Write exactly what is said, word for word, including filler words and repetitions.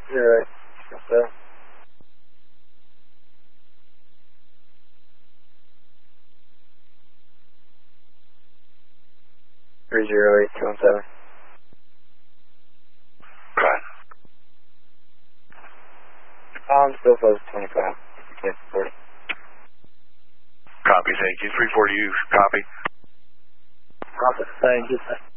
You're right. So. Three zero eight two one seven. Okay. Um, still close twenty-five. Okay, forty. Copy, thank you. three forty, you copy? Copy. Thank you.